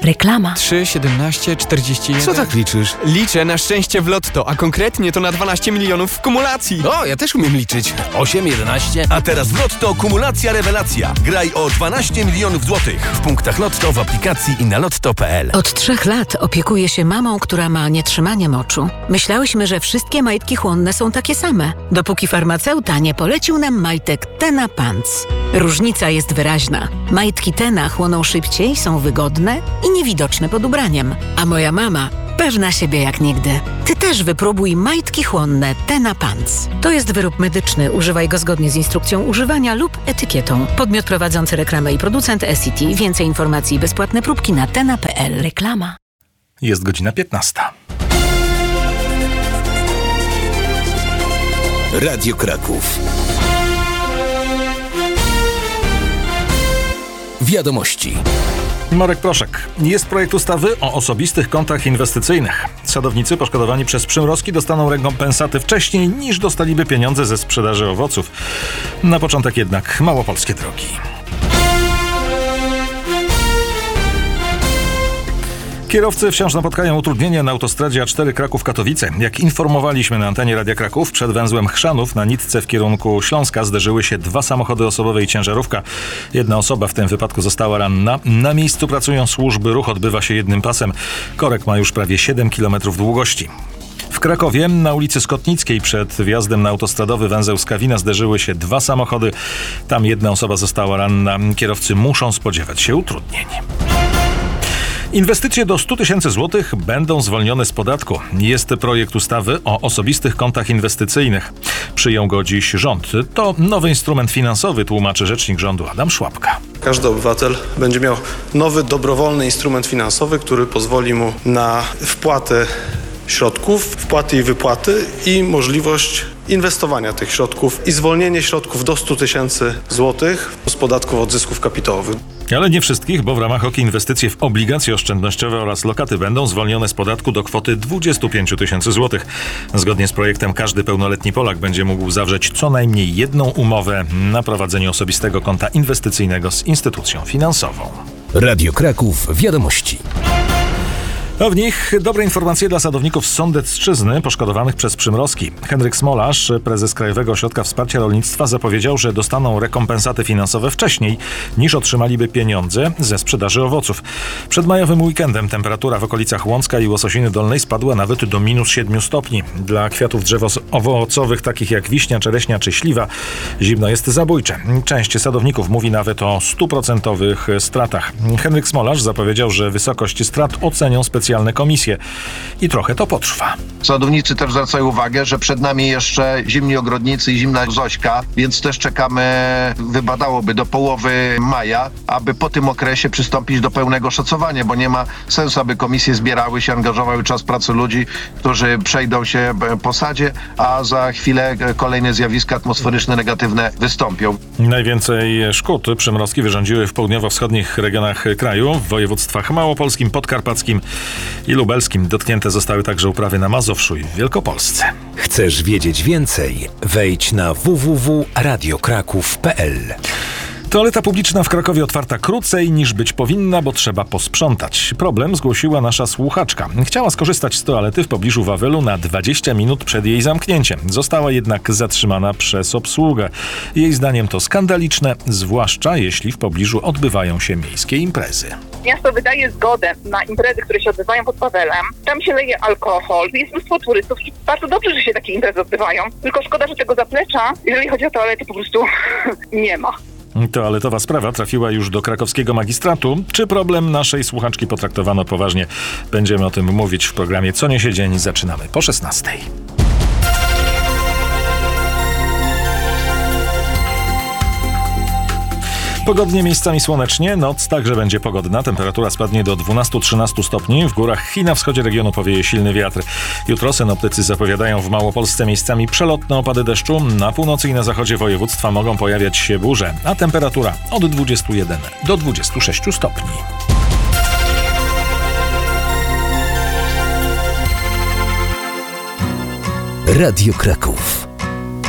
Reklama. 3, 17, 41... Co tak liczysz? Liczę na szczęście w lotto, a konkretnie to na 12 milionów w kumulacji. O, ja też umiem liczyć. 8, 11... A teraz w Lotto kumulacja rewelacja. Graj o 12 milionów złotych. W punktach Lotto, w aplikacji i na lotto.pl. Od 3 lat opiekuję się mamą, która ma nietrzymanie moczu. Myślałyśmy, że wszystkie majtki chłonne są takie same, dopóki farmaceuta nie polecił nam majtek Tena Pants. Różnica jest wyraźna. Majtki Tena chłoną szybciej, są wygodne i niewidoczne pod ubraniem. A moja mama pewna siebie jak nigdy. Ty też wypróbuj majtki chłonne Tena Pants. To jest wyrób medyczny. Używaj go zgodnie z instrukcją używania lub etykietą. Podmiot prowadzący reklamę i producent Essity. Więcej informacji i bezpłatne próbki na tena.pl. Reklama. Jest godzina 15. Radio Kraków. Wiadomości. Marek Proszek. Jest projekt ustawy o osobistych kontach inwestycyjnych. Sadownicy poszkodowani przez przymrozki dostaną rekompensaty wcześniej niż dostaliby pieniądze ze sprzedaży owoców. Na początek jednak małopolskie drogi. Kierowcy wciąż napotkają utrudnienia na autostradzie A4 Kraków-Katowice. Jak informowaliśmy na antenie Radia Kraków, przed węzłem Chrzanów na nitce w kierunku Śląska zderzyły się 2 samochody osobowe i ciężarówka. Jedna osoba w tym wypadku została ranna. Na miejscu pracują służby, ruch odbywa się jednym pasem. Korek ma już prawie 7 km długości. W Krakowie na ulicy Skotnickiej przed wjazdem na autostradowy węzeł Skawina zderzyły się 2 samochody. Tam jedna osoba została ranna. Kierowcy muszą spodziewać się utrudnień. Inwestycje do 100 000 złotych będą zwolnione z podatku. Jest projekt ustawy o osobistych kontach inwestycyjnych. Przyjął go dziś rząd. To nowy instrument finansowy, tłumaczy rzecznik rządu Adam Szłapka. Każdy obywatel będzie miał nowy, dobrowolny instrument finansowy, który pozwoli mu na wpłatę środków, wpłaty i wypłaty i możliwość inwestowania tych środków i zwolnienie środków do 100 000 złotych z podatku od zysków kapitałowych. Ale nie wszystkich, bo w ramach OKI inwestycje w obligacje oszczędnościowe oraz lokaty będą zwolnione z podatku do kwoty 25 000 złotych. Zgodnie z projektem każdy pełnoletni Polak będzie mógł zawrzeć co najmniej jedną umowę na prowadzenie osobistego konta inwestycyjnego z instytucją finansową. Radio Kraków. Wiadomości. A w nich dobre informacje dla sadowników z Sądecczyzny poszkodowanych przez przymrozki. Henryk Smolarz, prezes Krajowego Ośrodka Wsparcia Rolnictwa, zapowiedział, że dostaną rekompensaty finansowe wcześniej niż otrzymaliby pieniądze ze sprzedaży owoców. Przed majowym weekendem temperatura w okolicach Łącka i Łososiny Dolnej spadła nawet do -7 stopni. Dla kwiatów drzew owocowych takich jak wiśnia, czereśnia czy śliwa zimno jest zabójcze. Część sadowników mówi nawet o 100% stratach. Henryk Smolarz zapowiedział, że wysokość strat ocenią specjalnie komisje i trochę to potrwa. Sadownicy też zwracają uwagę, że przed nami jeszcze zimni ogrodnicy i zimna Zośka, więc też czekamy, wypadałoby do połowy maja, aby po tym okresie przystąpić do pełnego szacowania, bo nie ma sensu, aby komisje zbierały się, angażowały czas pracy ludzi, którzy przejdą się po sadzie, a za chwilę kolejne zjawiska atmosferyczne negatywne wystąpią. Najwięcej szkód przymrozki wyrządziły w południowo-wschodnich regionach kraju, w województwach małopolskim, podkarpackim i lubelskim. Dotknięte zostały także uprawy na Mazowszu i w Wielkopolsce. Chcesz wiedzieć więcej? Wejdź na www.radiokraków.pl. Toaleta publiczna w Krakowie otwarta krócej niż być powinna, bo trzeba posprzątać. Problem zgłosiła nasza słuchaczka. Chciała skorzystać z toalety w pobliżu Wawelu na 20 minut przed jej zamknięciem. Została jednak zatrzymana przez obsługę. Jej zdaniem to skandaliczne, zwłaszcza jeśli w pobliżu odbywają się miejskie imprezy. Miasto wydaje zgodę na imprezy, które się odbywają pod Wawelem. Tam się leje alkohol, jest mnóstwo turystów i bardzo dobrze, że się takie imprezy odbywają. Tylko szkoda, że tego zaplecza, jeżeli chodzi o toalety, po prostu nie ma. Toaletowa sprawa trafiła już do krakowskiego magistratu. Czy problem naszej słuchaczki potraktowano poważnie? Będziemy o tym mówić w programie Co niesie dzień. Zaczynamy po 16:00. Pogodnie, miejscami słonecznie, noc także będzie pogodna. Temperatura spadnie do 12-13 stopni. W górach Chin na wschodzie regionu powieje silny wiatr. Jutro synoptycy zapowiadają w Małopolsce miejscami przelotne opady deszczu. Na północy i na zachodzie województwa mogą pojawiać się burze, a temperatura od 21 do 26 stopni. Radio Kraków.